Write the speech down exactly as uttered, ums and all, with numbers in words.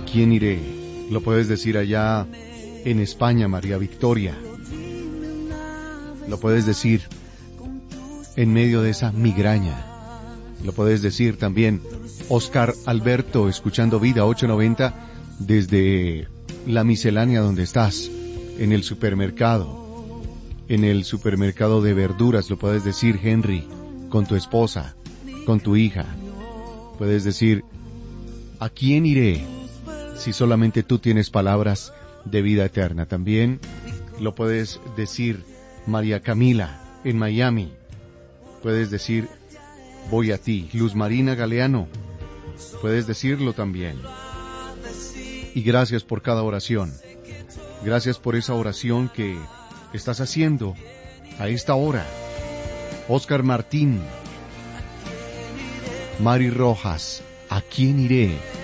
quién iré? Lo puedes decir allá en España, María Victoria. Lo puedes decir en medio de esa migraña. Lo puedes decir también, Oscar Alberto, escuchando Vida ochocientos noventa desde la miscelánea donde estás, en el supermercado, en el supermercado de verduras. Lo puedes decir, Henry, con tu esposa, con tu hija. Puedes decir, ¿a quién iré si solamente tú tienes palabras de vida eterna? También lo puedes decir, María Camila, en Miami. Puedes decir, voy a ti. Luz Marina Galeano, puedes decirlo también. Y gracias por cada oración. Gracias por esa oración que estás haciendo a esta hora. Oscar Martín, Mari Rojas, ¿a quién iré?